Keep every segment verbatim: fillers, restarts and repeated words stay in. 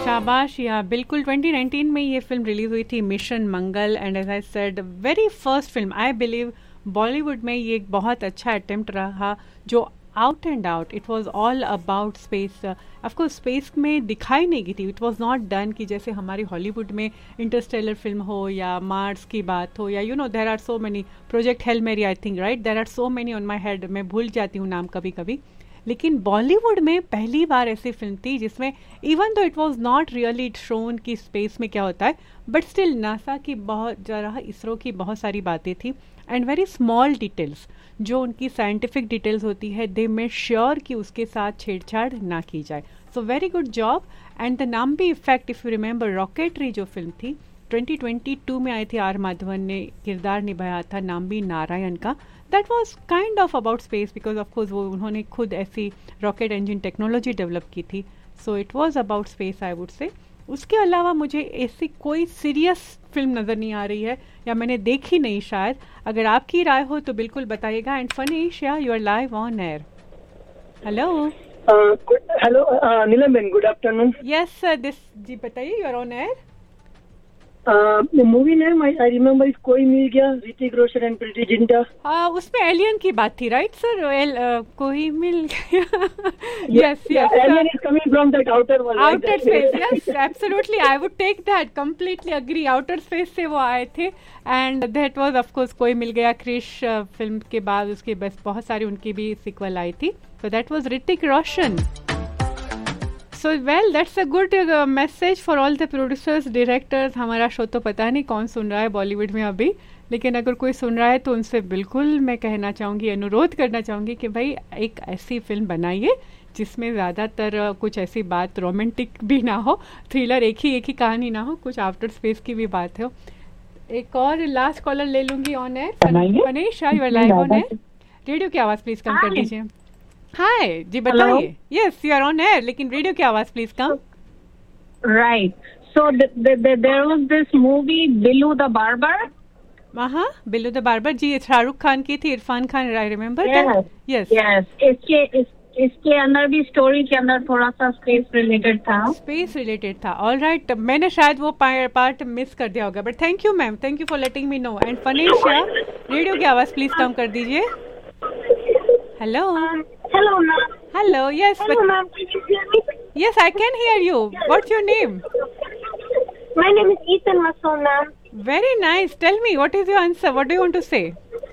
शाबाश। या बिल्कुल ट्वेंटी नाइनटीन में ये फिल्म रिलीज हुई थी, mission Mangal. And as I said, very first film I believe Bollywood में ये एक बहुत अच्छा अटेम्प्ट रहा, जो out and out it was all about space. Of course space में दिखाई नहीं गई थी, इट वाज नॉट डन कि जैसे हमारी हॉलीवुड में इंटरस्टेलर फिल्म हो या मार्स की बात हो, या you know there are so many, project hello मेरी I think, right, there are so many on my head, मैं भूल जाती हूँ नाम कभी कभी। लेकिन बॉलीवुड में पहली बार ऐसी फिल्म थी जिसमें even though it was not really shown कि स्पेस में क्या होता है, बट स्टिल नासा की बहुत जरा, इसरो की बहुत सारी बातें थी एंड वेरी स्मॉल डिटेल्स, जो उनकी साइंटिफिक डिटेल्स होती है, दे मेड श्योर कि उसके साथ छेड़छाड़ ना की जाए। So very good job. And the Nambi effect, if you remember, rocketry जो फिल्म थी ट्वेंटी ट्वेंटी टू में आई थी, आर माधवन ने किरदार निभाया था नाम्बी नारायण का। That was kind of about space because of course वो उन्होंने खुद ऐसी रॉकेट इंजन टेक्नोलॉजी डेवलप की थी। So it was about space I would say. उसके अलावा मुझे ऐसी कोई सीरियस फिल्म नज़र नहीं आ रही है, या मैंने देखी नहीं शायद। अगर आपकी राय हो तो बिल्कुल बताइएगा। एंड फनीश, या you are live on air. Hello hello Neelam Ben, good afternoon. Yes this जी बताइए, you are on air. Movie name I remember is कोई मिल गया, ऋतिक रोशन एंड प्रीति जिंटा। हाँ, उसमें एलियन की बात थी, राइट सर? एल कोई मिल गया। Yes yes, alien is coming from that outer world, outer space. Yes absolutely, I would take that, completely agree. Outer space से वो आए थे and that was of course कोई मिल गया। क्रिश फिल्म के बाद उसके बस बहुत सारी उनकी भी सीक्वल आई थी, so that was Hrithik Roshan. So well, that's a good message for all the producers, directors. हमारा शो तो पता नहीं कौन सुन रहा है बॉलीवुड में अभी, लेकिन अगर कोई सुन रहा है तो उनसे बिल्कुल मैं कहना चाहूँगी, अनुरोध करना चाहूँगी कि भाई एक ऐसी फिल्म बनाइए जिसमें ज़्यादातर कुछ ऐसी बात रोमांटिक भी ना हो, थ्रिलर एक ही एक ही कहानी ना हो, कुछ आफ्टर स्पेस की भी बात हो। एक और लास्ट कॉलर ले लूँगी on air. Phanish, you are live on air. Radio की आवाज़ प्लीज़ कम कर दीजिए। हाय जी, बताइए। Yes, you are on air, लेकिन रेडियो की आवाज please come. Right, so there was this movie Billu the barber. हाँ, बिल्लू द बार्बर जी, शाहरुख खान की थी, Irfan Khan, I remember. Yes yes, इसके इस, इसके अंदर भी स्टोरी के अंदर थोड़ा सा स्पेस रिलेटेड था। स्पेस रिलेटेड था, ऑल राइट। मैंने शायद वो पार्ट मिस कर दिया होगा, but thank you ma'am, thank you for letting me know. And Phanish, radio की आवाज प्लीज कम कर दीजिए। Hello Hello, ma'am. Hello, yes. Hello, but, ma'am. Can you hear me? Yes, I can hear you. What's your name? My name is Ethan Masoon, ma'am. Very nice. Tell me, what is your answer? What do you want to say?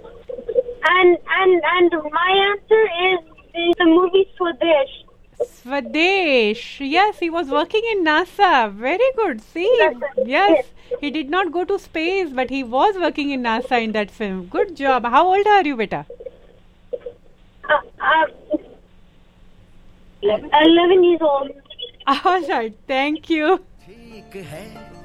And and and my answer is the movie Swadesh. Swadesh. Yes, he was working in NASA. Very good. See, yes, he did not go to space, but he was working in NASA in that film. Good job. How old are you, beta? Uh, uh, eleven years old. All right, thank you. ठीक है